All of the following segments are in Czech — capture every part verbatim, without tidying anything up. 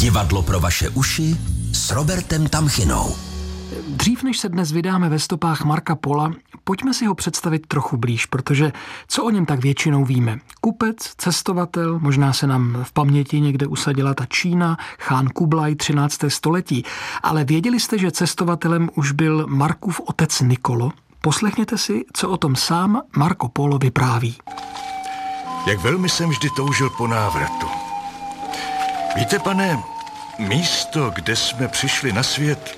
Divadlo pro vaše uši s Robertem Tamchinou. Dřív než se dnes vydáme ve stopách Marca Pola, pojďme si ho představit trochu blíž, protože co o něm tak většinou víme? Kupec, cestovatel, možná se nám v paměti někde usadila ta Čína, chán Kublaj, třinácté století. Ale věděli jste, že cestovatelem už byl Markův otec Nikolo? Poslechněte si, co o tom sám Marco Polo vypráví. Jak velmi jsem vždy toužil po návratu. Víte, pane, místo, kde jsme přišli na svět,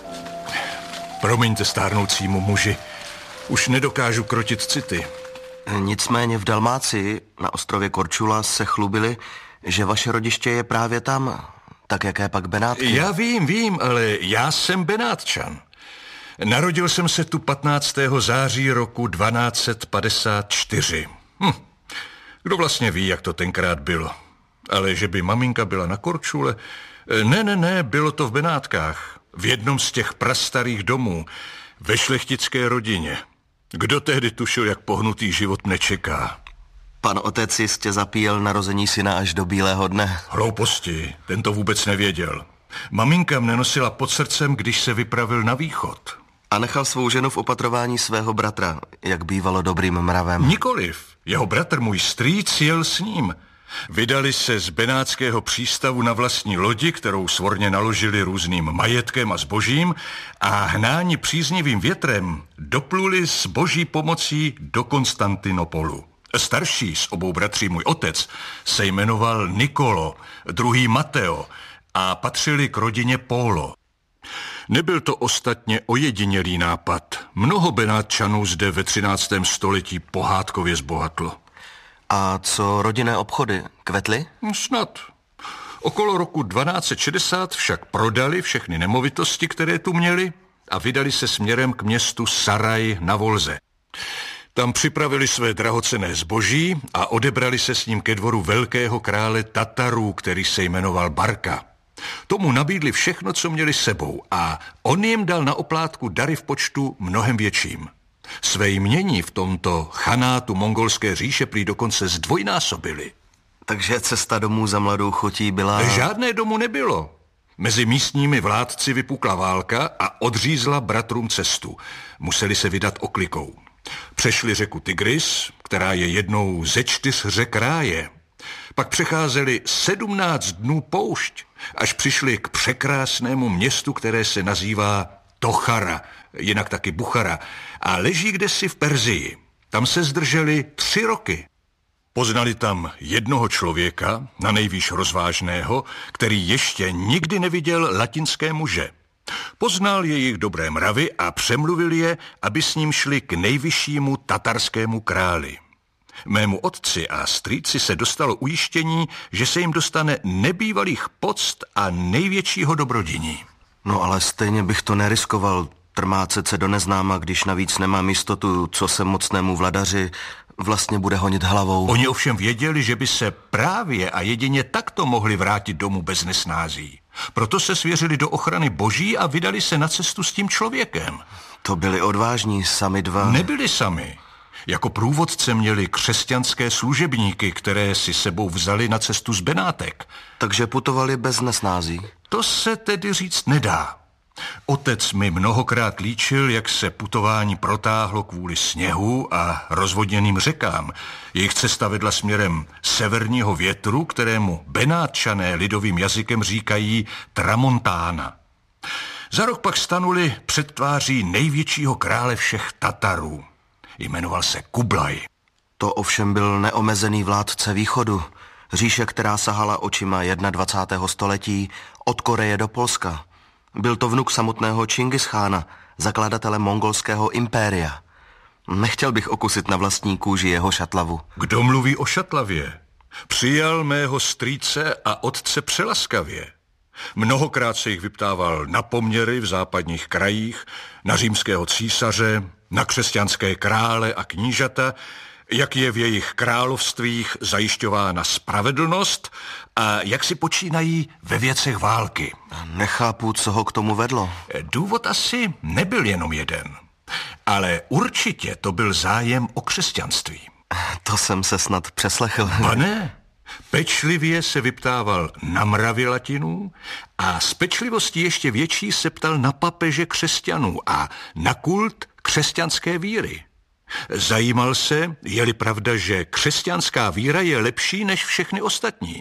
promiňte stárnoucímu muži, už nedokážu krotit city. Nicméně v Dalmácii na ostrově Korčula se chlubili, že vaše rodiště je právě tam. Tak jaké pak Benátky? Já vím, vím, ale já jsem Benátčan. Narodil jsem se tu patnáctého září roku dvanáct set padesát čtyři. Hm. Kdo vlastně ví, jak to tenkrát bylo? Ale že by maminka byla na Korčule? Ne, ne, ne, bylo to v Benátkách. V jednom z těch prastarých domů, ve šlechtické rodině. Kdo tehdy tušil, jak pohnutý život mne čeká? Pan otec jistě zapíjel narození syna až do bílého dne. Hlouposti, ten to vůbec nevěděl. Maminka mne nosila pod srdcem, když se vypravil na východ. A nechal svou ženu v opatrování svého bratra, jak bývalo dobrým mravem. Nikoliv. Jeho bratr, můj strýc, jel s ním. Vydali se z benátského přístavu na vlastní lodi, kterou svorně naložili různým majetkem a zbožím, a hnáni příznivým větrem dopluli s boží pomocí do Konstantinopolu. Starší z obou bratří, můj otec, se jmenoval Nikolo, druhý Mateo a patřili k rodině Polo. Nebyl to ostatně ojedinělý nápad. Mnoho Benátčanů zde ve třináctém století pohádkově zbohatlo. A co rodinné obchody? Kvetly? Snad. Okolo roku dvanáct set šedesát však prodali všechny nemovitosti, které tu měli, a vydali se směrem k městu Saraj na Volze. Tam připravili své drahocenné zboží a odebrali se s ním ke dvoru velkého krále Tatarů, který se jmenoval Barka. Tomu nabídli všechno, co měli sebou, a on jim dal na oplátku dary v počtu mnohem větším. Své jmění v tomto chanátu mongolské říše prý dokonce zdvojnásobili. Takže cesta domů za mladou chotí byla... Žádné domů nebylo. Mezi místními vládci vypukla válka a odřízla bratrům cestu. Museli se vydat oklikou. Přešli řeku Tigris, která je jednou ze čtyř řek ráje. Pak přecházeli sedmnáct dnů poušť, až přišli k překrásnému městu, které se nazývá Tochara, jinak taky Buchara, a leží kdesi v Perzii. Tam se zdrželi tři roky. Poznali tam jednoho člověka, na nejvýš rozvážného, který ještě nikdy neviděl latinské muže. Poznal jejich dobré mravy a přemluvil je, aby s ním šli k nejvyššímu tatarskému králi. Mému otci a strýci se dostalo ujištění, že se jim dostane nebývalých poct a největšího dobrodiní. No ale stejně bych to neriskoval, trmácet se do neznáma, když navíc nemám jistotu, co se mocnému vladaři vlastně bude honit hlavou. Oni ovšem věděli, že by se právě a jedině takto mohli vrátit domů bez nesnází. Proto se svěřili do ochrany boží a vydali se na cestu s tím člověkem. To byli odvážní, sami dva. Nebyli sami. Jako průvodce měli křesťanské služebníky, které si sebou vzali na cestu z Benátek. Takže putovali bez nesnází? To se tedy říct nedá. Otec mi mnohokrát líčil, jak se putování protáhlo kvůli sněhu a rozvodněným řekám. Jejich cesta vedla směrem severního větru, kterému Benátčané lidovým jazykem říkají Tramontána. Za rok pak stanuli před tváří největšího krále všech Tatarů. Jmenoval se Kublaj. To ovšem byl neomezený vládce východu. Říše, která sahala očima dvacátého prvního století od Koreje do Polska. Byl to vnuk samotného Čingischána, zakladatele mongolského impéria. Nechtěl bych okusit na vlastní kůži jeho šatlavu. Kdo mluví o šatlavě? Přijal mého strýce a otce přelaskavě. Mnohokrát se jich vyptával na poměry v západních krajích, na římského císaře, na křesťanské krále a knížata, jak je v jejich královstvích zajišťována spravedlnost a jak si počínají ve věcech války. Nechápu, co ho k tomu vedlo. Důvod asi nebyl jenom jeden, ale určitě to byl zájem o křesťanství. To jsem se snad přeslechl. Pane, Pečlivě se vyptával na mravy Latinů a s pečlivostí ještě větší se ptal na papeže křesťanů a na kult křesťanské víry. Zajímal se, je-li pravda, že křesťanská víra je lepší než všechny ostatní.